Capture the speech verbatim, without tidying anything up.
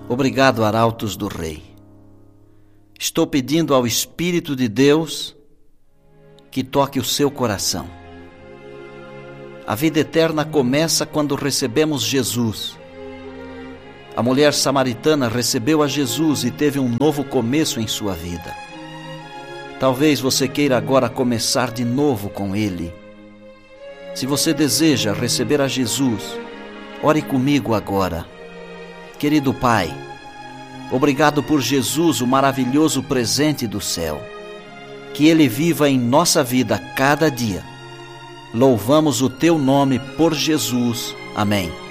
Obrigado, arautos do Rei. Estou pedindo ao Espírito de Deus que toque o seu coração. A vida eterna começa quando recebemos Jesus. A mulher samaritana recebeu a Jesus e teve um novo começo em sua vida. Talvez você queira agora começar de novo com Ele. Se você deseja receber a Jesus, ore comigo agora. Querido Pai, obrigado por Jesus, o maravilhoso presente do céu. Que Ele viva em nossa vida cada dia. Louvamos o Teu nome por Jesus. Amém.